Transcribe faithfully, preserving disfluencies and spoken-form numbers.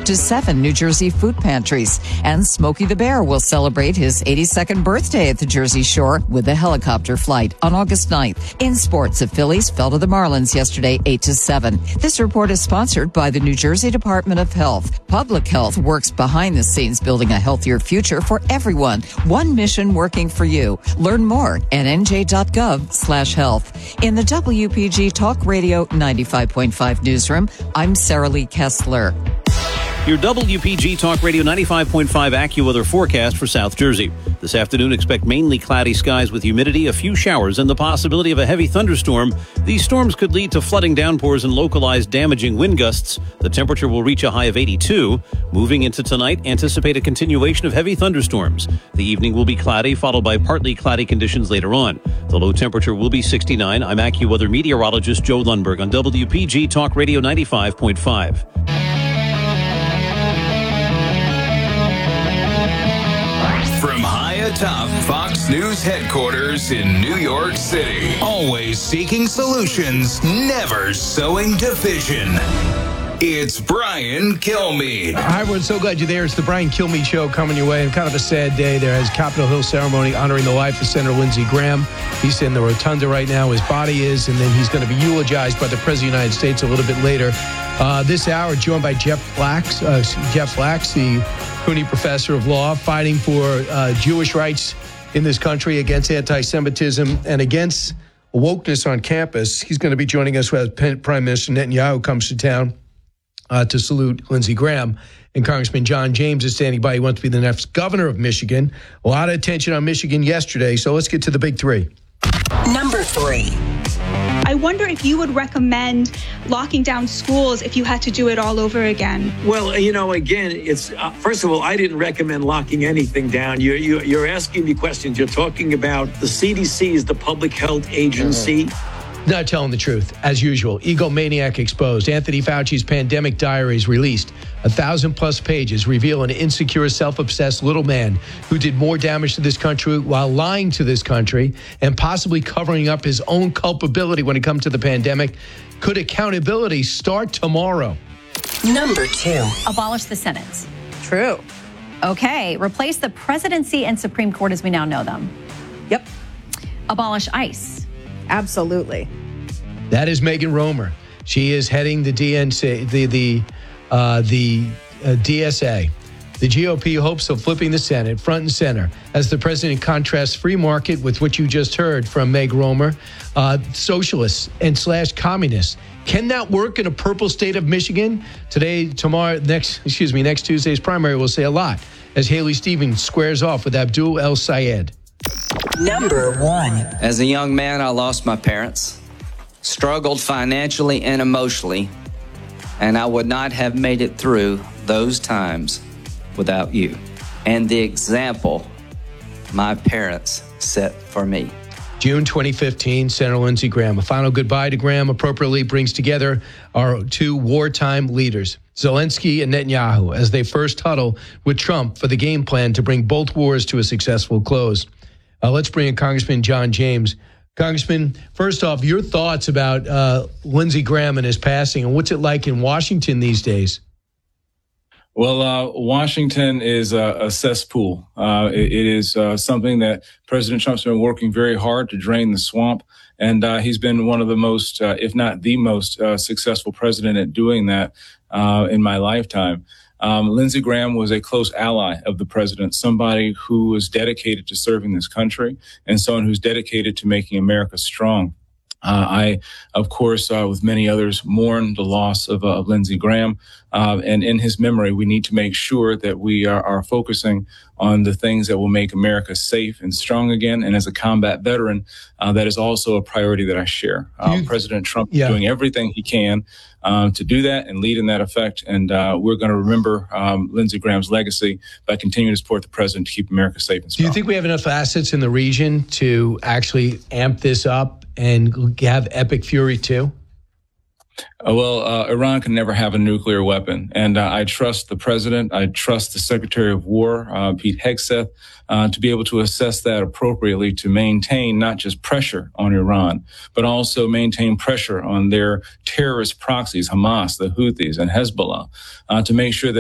to seven New Jersey food pantries. And Smokey the Bear will celebrate his eighty-second birthday at the Jersey Shore with a helicopter flight on August ninth. In sports, the Phillies fell to the Marlins yesterday eight to seven. This report is sponsored by the New Jersey Department of Health. Public Health works behind the scenes building a healthier future for everyone. One mission working for you. Learn more at N J dot gov slash health. In the W P G Talk Radio ninety-five point five newsroom, I'm Sarah Lee Kessler. Your W P G Talk Radio ninety-five point five AccuWeather forecast for South Jersey. This afternoon, expect mainly cloudy skies with humidity, a few showers, and the possibility of a heavy thunderstorm. These storms could lead to flooding downpours and localized damaging wind gusts. The temperature will reach a high of eighty-two. Moving into tonight, anticipate a continuation of heavy thunderstorms. The evening will be cloudy, followed by partly cloudy conditions later on. The low temperature will be sixty-nine. I'm AccuWeather meteorologist Joe Lundberg on W P G Talk Radio ninety-five point five. From high atop Fox News headquarters in New York City, always seeking solutions, never sowing division. It's Brian Kilmeade. Hi, everyone. So glad you're there. It's the Brian Kilmeade Show coming your way. And kind of a sad day. There is Capitol Hill ceremony honoring the life of Senator Lindsey Graham. He's in the rotunda right now. His body is, and then he's going to be eulogized by the President of the United States a little bit later. Uh, this hour, joined by Jeff Flax, uh, Jeff Flax, the Cooney Professor of Law, fighting for uh, Jewish rights in this country against anti-Semitism and against wokeness on campus. He's going to be joining us as Prime Minister Netanyahu comes to town uh, to salute Lindsey Graham. And Congressman John James is standing by. He wants to be the next governor of Michigan. A lot of attention on Michigan yesterday, so let's get to the big three. Number three. I wonder if you would recommend locking down schools if you had to do it all over again. Well, you know, again, it's uh, first of all, I didn't recommend locking anything down. You're, you're, you're asking me questions. You're talking about the C D C is the public health agency. Uh-huh. Not telling the truth, as usual. Egomaniac exposed. Anthony Fauci's pandemic diaries released. A thousand plus pages reveal an insecure, self-obsessed little man who did more damage to this country while lying to this country and possibly covering up his own culpability when it comes to the pandemic. Could accountability start tomorrow? Number two. Abolish the Senate. True. Okay. Replace the presidency and Supreme Court as we now know them. Yep. Abolish ICE. Absolutely. That is Megan Romer. She is heading the D N C, the the uh, the uh, D S A. The G O P hopes of flipping the Senate front and center as the president contrasts free market with what you just heard from Meg Romer, uh, socialists and slash communists. Can that work in a purple state of Michigan? Today, tomorrow, next, excuse me, next Tuesday's primary will say a lot as Haley Stevens squares off with Abdul El Sayed. Number one. As a young man, I lost my parents, struggled financially and emotionally, and I would not have made it through those times without you and the example my parents set for me. June twenty fifteen, Senator Lindsey Graham. A final goodbye to Graham appropriately brings together our two wartime leaders, Zelensky and Netanyahu, as they first huddle with Trump for the game plan to bring both wars to a successful close. Uh, let's bring in Congressman John James. Congressman, first off, your thoughts about uh, Lindsey Graham and his passing, and what's it like in Washington these days? Well, uh, Washington is a, a cesspool. Uh, it, it is uh, something that President Trump's been working very hard to drain the swamp. And uh, he's been one of the most, uh, if not the most uh, successful president at doing that uh, in my lifetime. Um, Lindsey Graham was a close ally of the president, somebody who was dedicated to serving this country and someone who's dedicated to making America strong. Uh, I, of course, uh, with many others, mourn the loss of, uh, of Lindsey Graham. Uh, and in his memory, we need to make sure that we are, are focusing on the things that will make America safe and strong again. And as a combat veteran, uh, that is also a priority that I share. Uh, you, President Trump yeah. is doing everything he can um, to do that and lead in that effect. And uh, we're going to remember um, Lindsey Graham's legacy by continuing to support the president to keep America safe and strong. Do you think we have enough assets in the region to actually amp this up and have epic fury too? Uh, well, uh, Iran can never have a nuclear weapon. And uh, I trust the president. I trust the Secretary of War, uh, Pete Hegseth, uh, to be able to assess that appropriately to maintain not just pressure on Iran, but also maintain pressure on their terrorist proxies, Hamas, the Houthis, and Hezbollah, uh, to make sure that